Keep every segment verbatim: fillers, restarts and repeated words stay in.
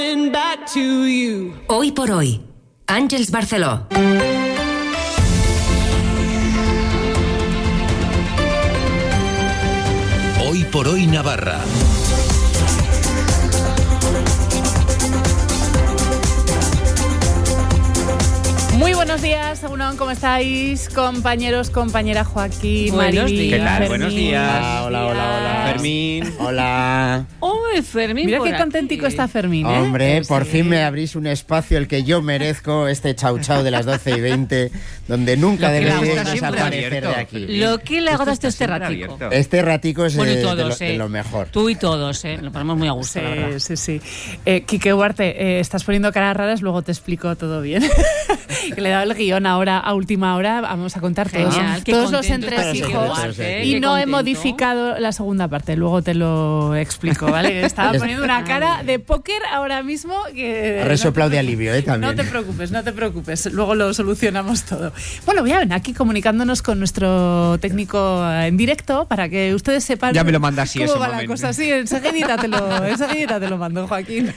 Hoy por hoy, Àngels Barceló. Hoy por hoy Navarra. Muy buenos días, Agunón, ¿cómo estáis? Compañeros, compañera Joaquín, Buenos Mariby, días. ¿Qué tal? Fermín. Buenos días. Buenos Hola, hola, hola, hola. días. Fermín. Hola. Hombre, Fermín. Mira por qué aquí. contentico está Fermín, ¿eh? Hombre, por Sí. fin me abrís un espacio el que yo merezco, este chau chau de las doce y veinte, donde nunca Lo que le debería gusta siempre desaparecer abierto. de aquí. Lo que le haga este, este siempre ratico. abierto. Este ratico es Bueno, y de, de todos, lo, eh. de lo mejor. Tú y todos, ¿eh? Lo ponemos muy a gusto, Sí, la verdad. sí, sí. Eh, Quique Huarte, eh, estás poniendo caras raras, luego te explico todo bien. Que le he dado el guión ahora, a última hora, vamos a contar todos, Genial, qué todos los contento está entresijos. Quique Huarte, Y qué no he contento. modificado la segunda parte, luego te lo explico, ¿vale? Estaba poniendo una cara de póker ahora mismo que... Ha resoplado de alivio, ¿eh? No También. te preocupes, no te preocupes, luego lo solucionamos todo. Bueno, voy a ver aquí comunicándonos con nuestro técnico en directo para que ustedes sepan Ya me lo manda así cómo ese va la momento. cosa. Sí, enseguidita te lo, enseguidita te lo mando, Joaquín.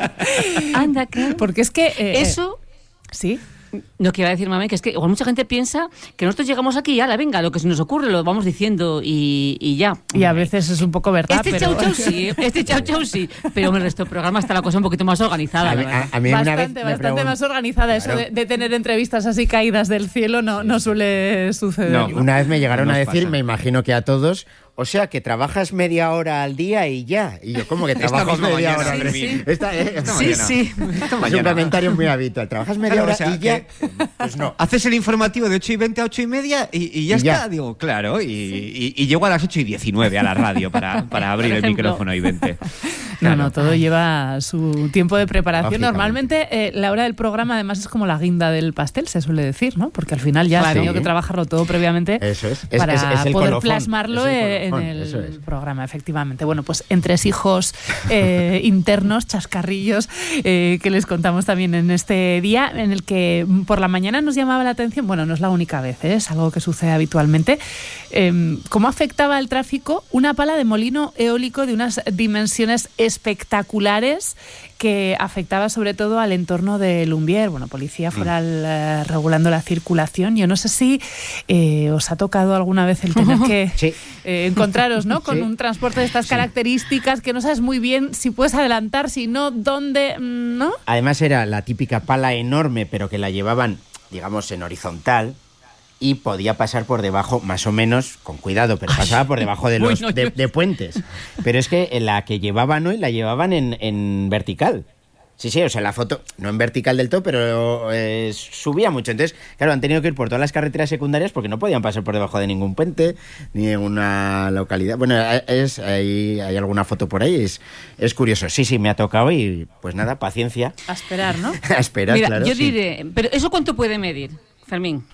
Anda, ¿qué? Porque es que... eh, Eso... Sí. Lo que iba a decir, mami, que es que igual mucha gente piensa que nosotros llegamos aquí y ya, la venga, lo que se nos ocurre lo vamos diciendo y, y ya. Y a veces es un poco verdad, Este pero... chau chau sí, este chau chau sí, pero en el resto del programa está la cosa un poquito más organizada, A la mí, verdad. a- a mí una vez Bastante, me bastante pregun- más organizada. Eso Claro. de, de tener entrevistas así caídas del cielo no, no suele suceder. No. Una vez me llegaron No a nos decir, pasa. me imagino que a todos, o sea, que trabajas media hora al día y ya. Y yo, ¿cómo que Esta trabajas misma media mañana, hora? Fermín. Sí, sí. Esta, eh, Esta sí, mañana. sí. Esta Es un mañana. comentario muy habitual. ¿Trabajas media Claro, hora o sea, y ya? que- Pues no. Haces el informativo de ocho y veinte a ocho y media y, y ya Y ya. está. Digo, claro. Y, y, y llego a las ocho y diecinueve a la radio para, para abrir Por el ejemplo. micrófono y veinte. No, no, todo lleva su tiempo de preparación. Lógicamente. Normalmente eh, la hora del programa además es como la guinda del pastel, se suele decir, ¿no? Porque al final ya has Claro. tenido que trabajarlo todo previamente Eso es. Es- para es- es el poder colofón, plasmarlo es el eh, en colofón, el eso es. programa, efectivamente. Bueno, pues entresijos eh, internos, chascarrillos, eh, que les contamos también en este día, en el que por la mañana nos llamaba la atención, bueno, no es la única vez, ¿eh? Es algo que sucede habitualmente, eh, cómo afectaba al tráfico una pala de molino eólico de unas dimensiones espectaculares que afectaba sobre todo al entorno de Lumbier. Bueno, policía foral eh, regulando la circulación. Yo no sé si eh, os ha tocado alguna vez el tener que Sí. eh, encontraros, ¿no? Con Sí. un transporte de estas características que no sabes muy bien si puedes adelantar, si no, dónde, mm, ¿no? Además era la típica pala enorme, pero que la llevaban, digamos, en horizontal y podía pasar por debajo, más o menos, con cuidado, pero pasaba por debajo de los Bueno, de, yo- de puentes. Pero es que la que llevaban hoy la llevaban en, en vertical. Sí, sí, o sea, la foto, no en vertical del todo, pero eh, subía mucho. Entonces, claro, han tenido que ir por todas las carreteras secundarias porque no podían pasar por debajo de ningún puente, ni en una localidad. Bueno, es, hay, hay alguna foto por ahí, es, es curioso. Sí, sí, me ha tocado y pues nada, paciencia. A esperar, ¿no? A esperar, Mira, claro. yo sí. diré, pero ¿eso cuánto puede medir, Fermín?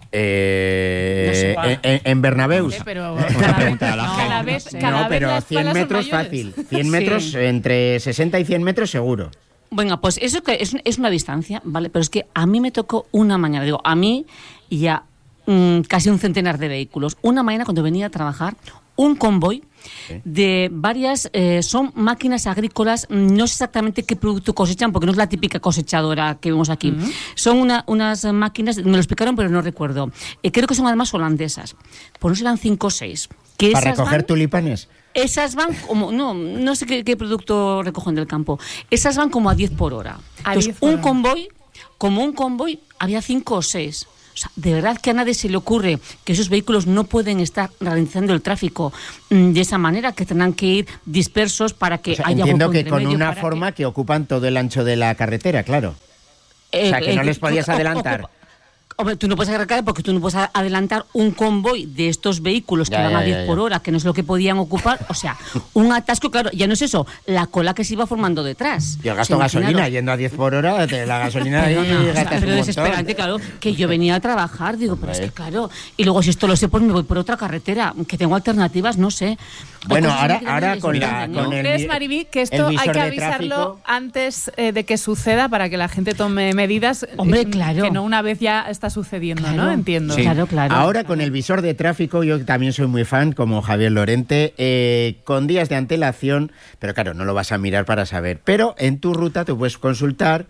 Eh, No sé, guau. en, en- en Bernabeus. Sí, pero Una cada vez, pregunta a la cada gente, vez, no sé. cada No, vez pero las cien palas son metros mayores. fácil. cien Sí. metros, entre sesenta y cien metros seguro. Venga, pues eso que es, es una distancia, ¿vale? Pero es que a mí me tocó una mañana, digo, a mí y a mm, casi un centenar de vehículos. Una mañana cuando venía a trabajar, un convoy de varias, eh, son máquinas agrícolas, no sé exactamente qué producto cosechan, porque no es la típica cosechadora que vemos aquí. Uh-huh. Son una, unas máquinas, me lo explicaron, pero no recuerdo. Eh, creo que son además holandesas. Pues no serán cinco o seis. ¿Para recoger van, tulipanes? Esas van como, no, no sé qué, qué producto recogen del campo. Esas van como a diez por hora. A Entonces, diez por un hora. convoy, como un convoy, había cinco o seis. O sea, de verdad que a nadie se le ocurre que esos vehículos no pueden estar realizando el tráfico mm, de esa manera, que tendrán que ir dispersos para que O sea, haya entiendo hueco que entre con medio una para forma que... que... ocupan todo el ancho de la carretera, claro. Eh, o sea, que eh, no les podías o- o- adelantar. ocupa- Hombre, tú no puedes arrancar porque tú no puedes a- adelantar un convoy de estos vehículos que Ya, van ya, a diez ya, ya. por hora, que no es lo que podían ocupar. O sea, un atasco, claro, ya no es eso, la cola que se iba formando detrás. Y el gasto O de sea, gasolina, imaginaros. yendo a diez por hora, te- la gasolina ahí Perdona, o sea, gastas pero un desesperante, montón. claro, que yo venía a trabajar, digo, pero es Hombre. que claro, y luego si esto lo sé, pues me voy por otra carretera, que tengo alternativas, no sé. Hay Bueno, cosas ahora, que ahora me con, la, desesperan, ¿no? con el ¿Crees, vi- Mariby, que el esto hay visor que de avisarlo tráfico? antes eh, de que suceda para que la gente tome medidas? Hombre, eh, claro. Que no una vez ya estás está sucediendo, Claro. ¿no? Entiendo. Sí. Claro, claro. Ahora con el visor de tráfico, yo también soy muy fan, como Javier Lorente, eh, con días de antelación, pero claro, no lo vas a mirar para saber. Pero en tu ruta te puedes consultar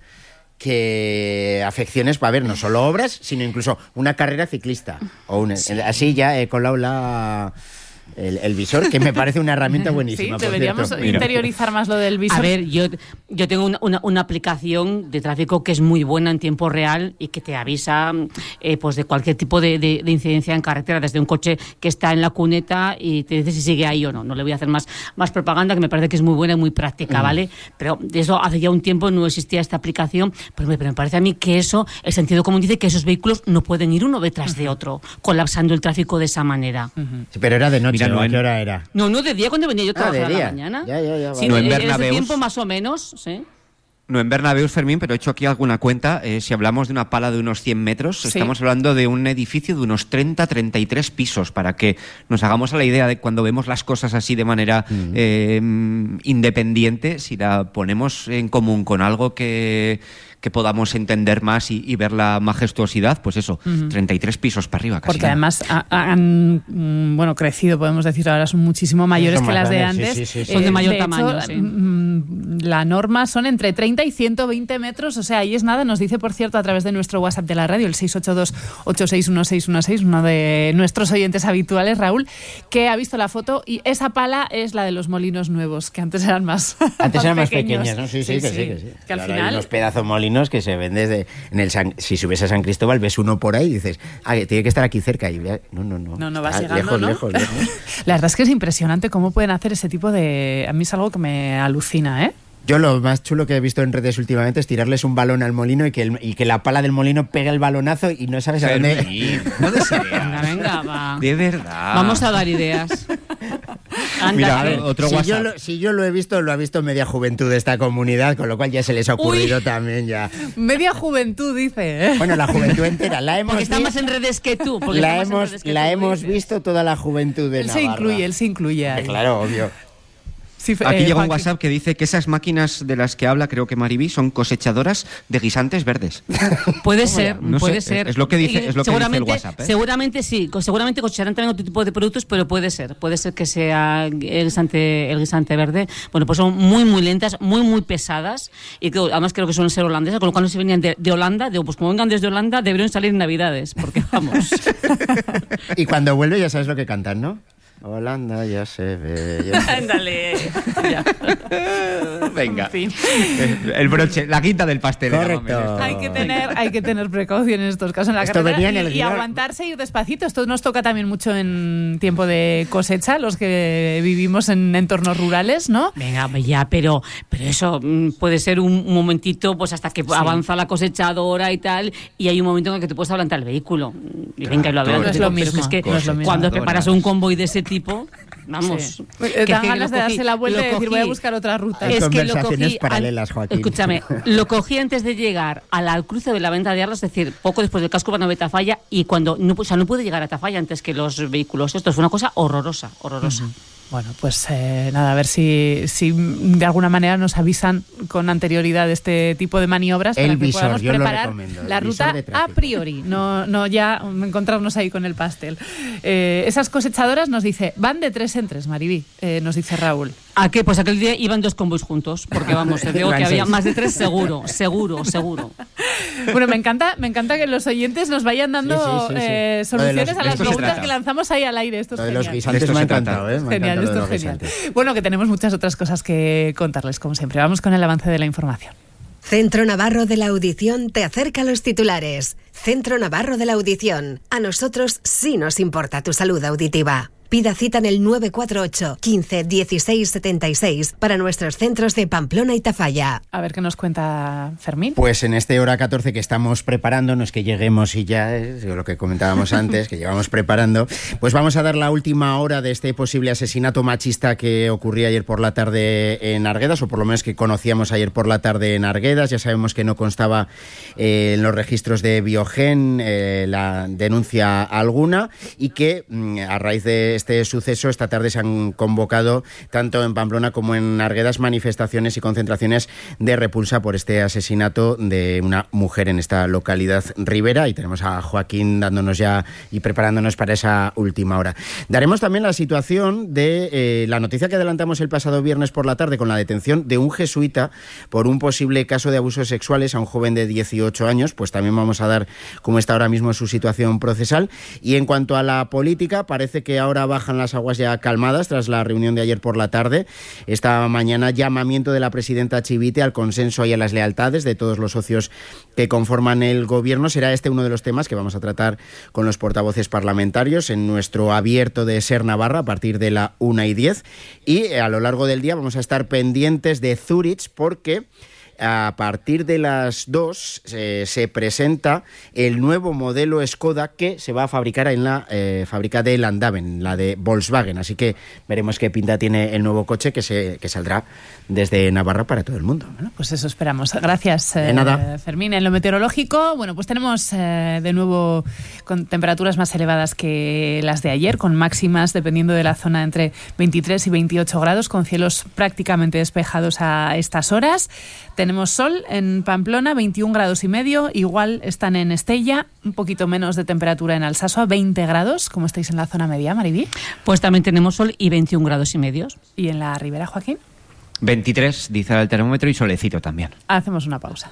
que afecciones va a haber no solo obras, sino incluso una carrera ciclista. O una, sí. Así ya he colado la... El, el visor, que me parece una herramienta buenísima. Sí, por deberíamos cierto. interiorizar más lo del visor. A ver, yo, yo tengo una, una, una aplicación de tráfico que es muy buena en tiempo real y que te avisa eh, pues de cualquier tipo de, de, de incidencia en carretera, desde un coche que está en la cuneta y te dice si sigue ahí o no. No le voy a hacer más, más propaganda, que me parece que es muy buena y muy práctica, mm. ¿vale? Pero de eso hace ya un tiempo no existía esta aplicación, pero me, pero me parece a mí que eso, el sentido común dice que esos vehículos no pueden ir uno detrás uh-huh. de otro, colapsando el tráfico de esa manera. Uh-huh. Sí, pero era de noche. ¿No? ¿A qué hora era? No, no, de día cuando venía yo a trabajar ah, a la mañana. Ya, ya, ya. Sí, no, en en Bernabeus, ese tiempo más o menos, sí. No en Bernabeus, Fermín, pero he hecho aquí alguna cuenta. Eh, si hablamos de una pala de unos cien metros, sí. estamos hablando de un edificio de unos treinta, treinta y tres pisos, para que nos hagamos a la idea de cuando vemos las cosas así de manera mm. eh, independiente, si la ponemos en común con algo que... que podamos entender más y, y ver la majestuosidad, pues eso, uh-huh. treinta y tres pisos para arriba casi. Porque además ha, han bueno, crecido, podemos decir, ahora son muchísimo mayores son que las grandes, de antes. Sí, sí, sí. Son de mayor de tamaño, hecho, sí. La norma son entre treinta y ciento veinte metros, o sea, ahí es nada. Nos dice, por cierto, a través de nuestro WhatsApp de la radio, el seis ocho dos, ocho seis uno seis uno seis, uno de nuestros oyentes habituales, Raúl, que ha visto la foto y esa pala es la de los molinos nuevos, que antes eran más Antes más eran más pequeños. pequeñas, ¿no? Sí, sí, sí, que sí. Que, sí. que al claro, final... hay unos pedazos molinos que se ven desde en el San, si subes a San Cristóbal ves uno por ahí y dices, ah, tiene que estar aquí cerca y no, no, no. No, no vas ah, llegando, lejos, ¿no? lejos, lejos. La verdad es que es impresionante cómo pueden hacer ese tipo de... A mí es algo que me alucina, ¿eh? Yo lo más chulo que he visto en redes últimamente es tirarles un balón al molino y que, el, y que la pala del molino pegue el balonazo y no sabes a dónde... No deseas. Venga, venga, va. De verdad. Vamos a dar ideas. Anda, Mira, a ver. otro si WhatsApp. Yo lo, si yo lo he visto, lo ha visto media juventud de esta comunidad, con lo cual ya se les ha ocurrido Uy. también ya. Media juventud, dice. ¿eh? Bueno, la juventud entera. La hemos Porque está visto, más en redes que tú. porque la está más en hemos, redes que la tú, hemos dices. visto toda la juventud de Él Navarra. se incluye, él se incluye ahí. Claro, obvio. Sí, Aquí eh, llega un Juanqui. WhatsApp que dice que esas máquinas de las que habla, creo que Mariví, son cosechadoras de guisantes verdes. Puede ser, No puede sé, ser. es- es lo que dice- Y es lo que dice el seguramente, WhatsApp, ¿eh? Seguramente sí, co- seguramente cosecharán también otro tipo de productos, pero puede ser, puede ser que sea el guisante, el guisante verde. Bueno, pues son muy, muy lentas, muy, muy pesadas y que además creo que suelen ser holandesas, con lo cual no se venían de, de Holanda, digo, pues como vengan desde Holanda deberían salir en Navidades, porque vamos. Y cuando vuelve ya sabes lo que cantan, ¿no? Holanda ya se ve. Ya se ve. Ándale. Ya. Venga. En fin. El broche, la quinta del pastel. Correcto. llámame esto. Hay que tener, hay que tener precaución en estos casos en la Esto carretera venía en y, el y guión. aguantarse y ir despacito. Esto nos toca también mucho en tiempo de cosecha, los que vivimos en entornos rurales, ¿no? Venga, pues ya, pero, pero eso mm, puede ser un, un momentito, pues hasta que avanza la cosechadora y tal, y hay un momento en el que te puedes adelantar el vehículo. Y venga, y lo Claro, adelantas. no es lo Pero mismo, es que no es lo mismo. cuando preparas un convoy de ese tipo, vamos. Sí. que Eh, es Dan que ganas lo de cogí- darse la vuelta lo y decir, voy a cogí- buscar otra ruta. Hay Es que lo conversaciones cogí paralelas, an- Joaquín. Escúchame, lo cogí antes de llegar al, al cruce de la venta de Arlas, es decir, poco después del casco urbano de Tafalla, y cuando no, o sea, no pude llegar a Tafalla antes que los vehículos. Esto fue una cosa horrorosa, horrorosa. Bueno, pues eh, nada, a ver si, si de alguna manera nos avisan con anterioridad de este tipo de maniobras El para que visor, podamos yo lo preparar recomiendo, el la visor ruta de a tráfico. priori, no, no ya encontrarnos ahí con el pastel. Eh, esas cosechadoras nos dice, van de tres en tres, Mariví, eh, nos dice Raúl. ¿A qué? Pues aquel día iban dos convoys juntos, porque vamos, te digo Iban que había seis. más de tres seguro, seguro, seguro. Bueno, me encanta, me encanta que los oyentes nos vayan dando Sí, sí, sí, sí. eh, Lo de soluciones los- a de las esto se preguntas trata. que lanzamos ahí al aire. Esto es Lo de los genial. guisantes De esto me ha se trata. encantado, ¿eh? Me ha Genial, encantado esto lo es de los genial. guisantes. Bueno, que tenemos muchas otras cosas que contarles, como siempre. Vamos con el avance de la información. Centro Navarro de la Audición te acerca a los titulares. Centro Navarro de la Audición. A nosotros sí nos importa tu salud auditiva. Pida cita en el nueve cuatro ocho, quince, dieciséis, setenta y seis para nuestros centros de Pamplona y Tafalla. A ver qué nos cuenta Fermín. Pues en este hora catorce que estamos preparando, no es que lleguemos y ya, es lo que comentábamos antes, que llevamos preparando, pues vamos a dar la última hora de este posible asesinato machista que ocurría ayer por la tarde en Arguedas, o por lo menos que conocíamos ayer por la tarde en Arguedas. Ya sabemos que no constaba eh, en los registros de Biogen eh, la denuncia alguna y que mm, a raíz de de este suceso. Esta tarde se han convocado tanto en Pamplona como en Arguedas manifestaciones y concentraciones de repulsa por este asesinato de una mujer en esta localidad ribera, y tenemos a Joaquín dándonos ya y preparándonos para esa última hora. Daremos también la situación de eh, la noticia que adelantamos el pasado viernes por la tarde con la detención de un jesuita por un posible caso de abusos sexuales a un joven de dieciocho años. Pues también vamos a dar cómo está ahora mismo su situación procesal. Y en cuanto a la política, parece que ahora bajan las aguas ya calmadas tras la reunión de ayer por la tarde. Esta mañana, llamamiento de la presidenta Chivite al consenso y a las lealtades de todos los socios que conforman el gobierno. Será este uno de los temas que vamos a tratar con los portavoces parlamentarios en nuestro abierto de Ser Navarra a partir de la una y diez. Y a lo largo del día vamos a estar pendientes de Zurich, porque a partir de las dos eh, se presenta el nuevo modelo Skoda que se va a fabricar en la eh, fábrica de Landaven, la de Volkswagen. Así que veremos qué pinta tiene el nuevo coche que se que saldrá desde Navarra para todo el mundo. Bueno, pues eso esperamos. Gracias, eh, nada. Fermín. En lo meteorológico, bueno, pues tenemos eh, de nuevo con temperaturas más elevadas que las de ayer, con máximas, dependiendo de la zona, entre veintitrés y veintiocho grados, con cielos prácticamente despejados a estas horas. Tenemos sol en Pamplona, veintiún grados y medio, igual están en Estella, un poquito menos de temperatura en Alsasua, veinte grados, como estáis en la zona media, Maribí. Pues también tenemos sol y veintiún grados y medios. ¿Y en la Ribera, Joaquín? veintitrés, dice el termómetro, y solecito también. Hacemos una pausa.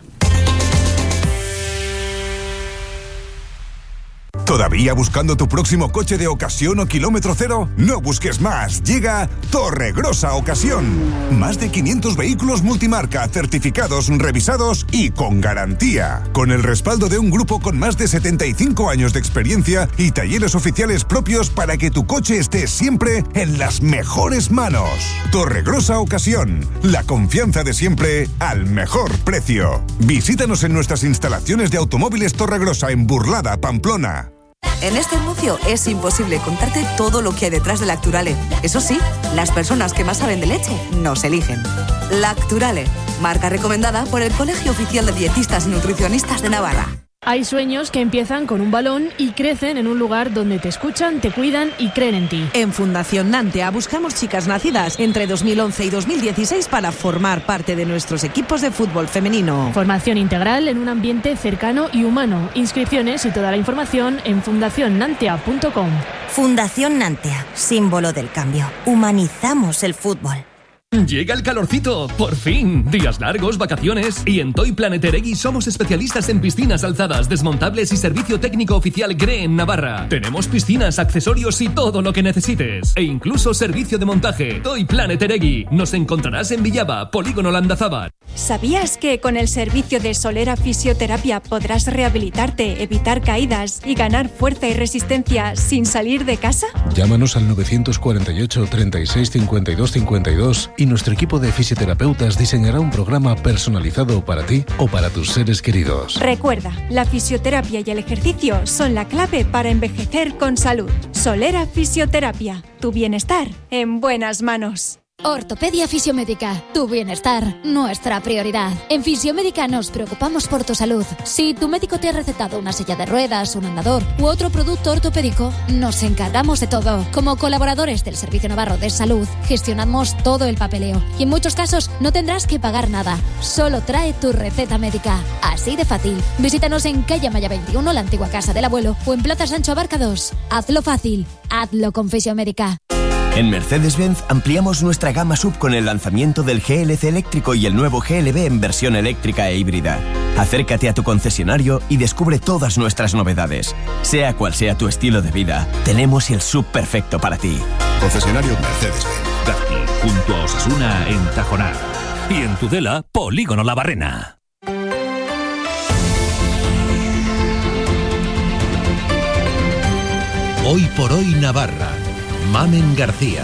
¿Todavía buscando tu próximo coche de ocasión o kilómetro cero? No busques más. Llega Torregrosa Ocasión. Más de quinientos vehículos multimarca, certificados, revisados y con garantía. Con el respaldo de un grupo con más de setenta y cinco años de experiencia y talleres oficiales propios para que tu coche esté siempre en las mejores manos. Torregrosa Ocasión. La confianza de siempre al mejor precio. Visítanos en nuestras instalaciones de Automóviles Torregrosa en Burlada, Pamplona. En este anuncio es imposible contarte todo lo que hay detrás de Lacturale. Eso sí, las personas que más saben de leche nos eligen. Lacturale, marca recomendada por el Colegio Oficial de Dietistas y Nutricionistas de Navarra. Hay sueños que empiezan con un balón y crecen en un lugar donde te escuchan, te cuidan y creen en ti. En Fundación Nantea buscamos chicas nacidas entre dos mil once y dos mil dieciséis para formar parte de nuestros equipos de fútbol femenino. Formación integral en un ambiente cercano y humano. Inscripciones y toda la información en fundación nantea punto com. Fundación Nantea, símbolo del cambio. Humanizamos el fútbol. Llega el calorcito, por fin. Días largos, vacaciones. Y en Toy Planet Eregui somos especialistas en piscinas alzadas, desmontables y servicio técnico oficial G R E en Navarra. Tenemos piscinas, accesorios y todo lo que necesites. E incluso servicio de montaje. Toy Planet Eregui. Nos encontrarás en Villaba, Polígono Landazábal. ¿Sabías que con el servicio de Solera Fisioterapia podrás rehabilitarte, evitar caídas y ganar fuerza y resistencia sin salir de casa? Llámanos al nueve cuatro ocho, treinta y seis, cincuenta y dos, cincuenta y dos y nuestro equipo de fisioterapeutas diseñará un programa personalizado para ti o para tus seres queridos. Recuerda, la fisioterapia y el ejercicio son la clave para envejecer con salud. Solera Fisioterapia, tu bienestar en buenas manos. Ortopedia Fisiomédica, tu bienestar, nuestra prioridad. En Fisiomédica nos preocupamos por tu salud. Si tu médico te ha recetado una silla de ruedas, un andador u otro producto ortopédico, nos encargamos de todo. Como colaboradores del Servicio Navarro de Salud, gestionamos todo el papeleo y en muchos casos no tendrás que pagar nada. Solo trae tu receta médica. Así de fácil. Visítanos en calle Maya veintiuno, la antigua casa del abuelo, o en Plaza Sancho Abarca dos. Hazlo fácil. Hazlo con Fisiomédica. En Mercedes-Benz ampliamos nuestra gama sub con el lanzamiento del G L C eléctrico y el nuevo G L B en versión eléctrica e híbrida. Acércate a tu concesionario y descubre todas nuestras novedades. Sea cual sea tu estilo de vida, tenemos el sub perfecto para ti. Concesionario Mercedes-Benz. Darty, junto a Osasuna en Tajonar. Y en Tudela, Polígono La Barrena. Hoy por hoy Navarra. Mamen García.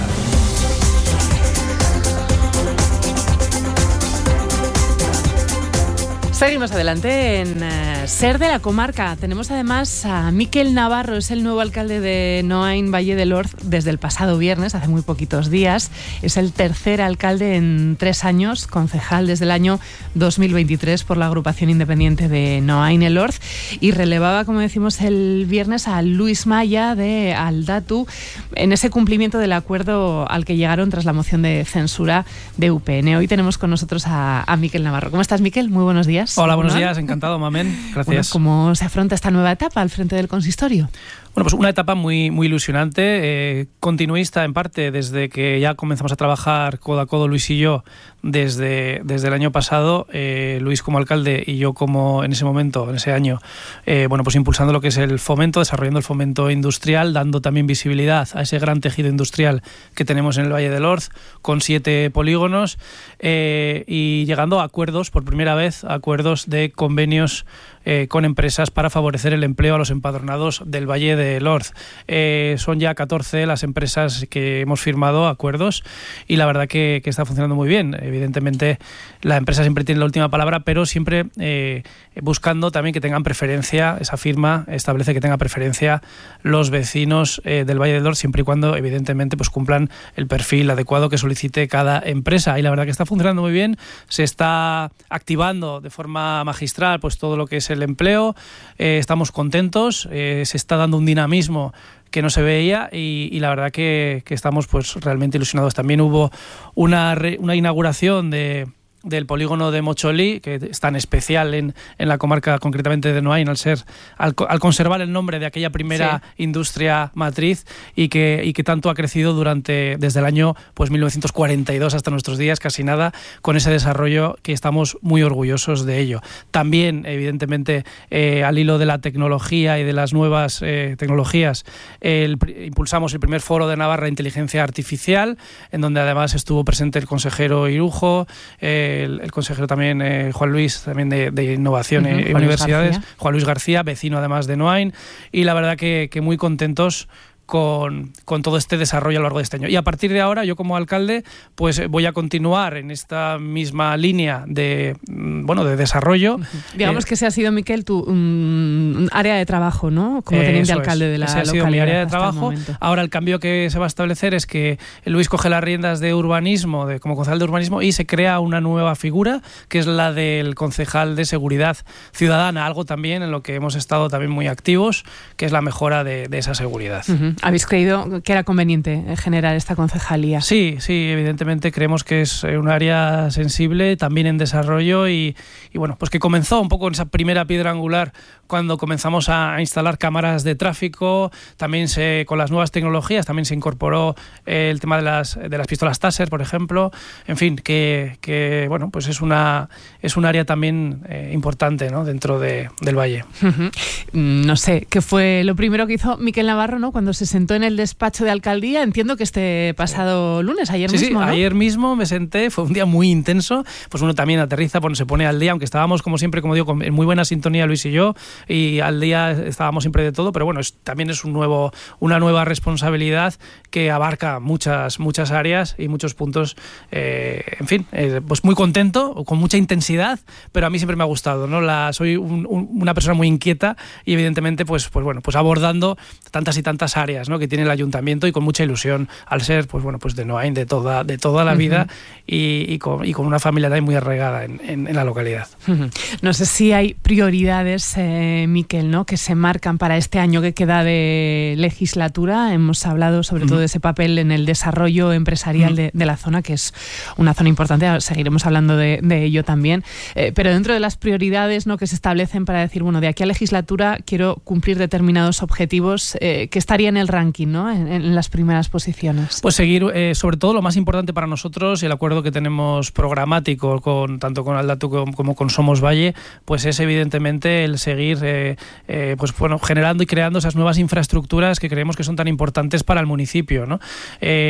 Seguimos adelante en uh, Ser de la Comarca. Tenemos además a Miquel Navarro, es el nuevo alcalde de Noain, Valle del Orz, desde el pasado viernes, hace muy poquitos días. Es el tercer alcalde en tres años, concejal desde el año dos mil veintitrés por la agrupación independiente de Noain el Orz, y relevaba, como decimos el viernes, a Luis Maya de Aldatu en ese cumplimiento del acuerdo al que llegaron tras la moción de censura de U P N. Hoy tenemos con nosotros a, a Miquel Navarro. ¿Cómo estás, Miquel? Muy buenos días. Hola, buenos días, encantado, Mamen. Gracias. Bueno, ¿cómo se afronta esta nueva etapa al frente del consistorio? Bueno, pues una etapa muy, muy ilusionante, eh, continuista en parte desde que ya comenzamos a trabajar codo a codo Luis y yo desde, desde el año pasado, eh, Luis como alcalde y yo como en ese momento, en ese año, eh, bueno, pues impulsando lo que es el fomento, desarrollando el fomento industrial, dando también visibilidad a ese gran tejido industrial que tenemos en el Valle del Orz, con siete polígonos, eh, y llegando a acuerdos, por primera vez, a acuerdos de convenios eh, con empresas para favorecer el empleo a los empadronados del Valle del Orz. Eh, son ya catorce las empresas que hemos firmado acuerdos y la verdad que, que está funcionando muy bien. Evidentemente la empresa siempre tiene la última palabra, pero siempre eh, buscando también que tengan preferencia, esa firma establece que tenga preferencia los vecinos eh, del Valle del Orz, siempre y cuando evidentemente pues cumplan el perfil adecuado que solicite cada empresa, y la verdad que está funcionando muy bien. Se está activando de forma magistral pues todo lo que es el empleo, eh, estamos contentos, eh, se está dando un dinamismo que no se veía y, y la verdad que, que estamos pues realmente ilusionados. También hubo una, re, una inauguración de del polígono de Mocholí, que es tan especial en, en la comarca concretamente de Noain, al ser al, al conservar el nombre de aquella primera sí. industria matriz y que, y que tanto ha crecido durante desde el año pues mil novecientos cuarenta y dos hasta nuestros días, casi nada, con ese desarrollo que estamos muy orgullosos de ello. También, evidentemente, eh, al hilo de la tecnología y de las nuevas eh, tecnologías, el, impulsamos el primer foro de Navarra de Inteligencia Artificial, en donde además estuvo presente el consejero Irujo, eh, El, el consejero también, eh, Juan Luis, también de, de Innovación uh-huh, y Universidades, García. Juan Luis García, vecino además de Noain, y la verdad que, que muy contentos con, con todo este desarrollo a lo largo de este año. Y a partir de ahora, yo como alcalde, pues voy a continuar en esta misma línea de, bueno, de desarrollo. Uh-huh. Digamos eh, que ese ha sido, Miquel, tu um, área de trabajo, ¿no? Como teniente alcalde es. de la ese ha localidad. Sido mi área de trabajo. Ahora el cambio que se va a establecer es que Luis coge las riendas de urbanismo, de, como concejal de urbanismo, y se crea una nueva figura, que es la del concejal de seguridad ciudadana, algo también en lo que hemos estado también muy activos, que es la mejora de, de esa seguridad. Uh-huh. ¿Habéis creído que era conveniente generar esta concejalía? Sí, sí, evidentemente creemos que es un área sensible, también en desarrollo y, y bueno, pues que comenzó un poco en esa primera piedra angular cuando comenzamos a instalar cámaras de tráfico, también se, con las nuevas tecnologías también se incorporó eh, el tema de las, de las pistolas Taser, por ejemplo, en fin, que, que bueno, pues es una es un área también eh, importante, ¿no?, dentro de, del Valle. Uh-huh. No sé, ¿qué fue lo primero que hizo Miquel Navarro, ¿no?, cuando se sentó en el despacho de alcaldía? Entiendo que este pasado lunes, ayer sí, mismo, sí, ¿no? ayer mismo me senté, fue un día muy intenso, pues uno también aterriza, pues se pone al día, aunque estábamos, como siempre, como digo, en muy buena sintonía Luis y yo, y al día estábamos siempre de todo, pero bueno, es, también es un nuevo, una nueva responsabilidad que abarca muchas, muchas áreas y muchos puntos, eh, en fin, eh, pues muy contento, con mucha intensidad, pero a mí siempre me ha gustado, ¿no? La, soy un, un, una persona muy inquieta y evidentemente, pues, pues bueno, pues abordando tantas y tantas áreas, ¿no?, que tiene el ayuntamiento y con mucha ilusión al ser, pues bueno, pues de Noain, de toda, de toda la vida uh-huh. y, y, con, y con una familia también muy arraigada en, en, en la localidad. Uh-huh. No sé si hay prioridades, eh, Miquel, ¿no?, que se marcan para este año que queda de legislatura. Hemos hablado sobre uh-huh. todo de ese papel en el desarrollo empresarial uh-huh. de, de la zona, que es una zona importante, seguiremos hablando de, de ello también, eh, pero dentro de las prioridades, ¿no?, que se establecen para decir, bueno, de aquí a legislatura quiero cumplir determinados objetivos, eh, que estaría en el ranking, ¿no?, en, en las primeras posiciones. Pues seguir, eh, sobre todo lo más importante para nosotros, el acuerdo que tenemos programático con tanto con Aldatu como, como con Somos Valle, pues es evidentemente el seguir eh, eh, pues bueno, generando y creando esas nuevas infraestructuras que creemos que son tan importantes para el municipio, ¿no? Eh,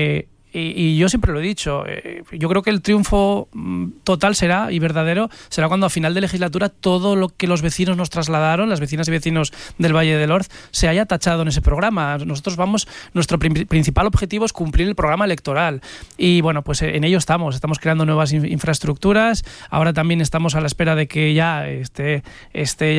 Y, y yo siempre lo he dicho, eh, yo creo que el triunfo total será y verdadero será cuando a final de legislatura todo lo que los vecinos nos trasladaron, las vecinas y vecinos del Valle del Orz, se haya tachado en ese programa. Nosotros vamos, nuestro prim- principal objetivo es cumplir el programa electoral y bueno, pues en ello estamos, estamos creando nuevas in- infraestructuras, ahora también estamos a la espera de que ya esté, esté ya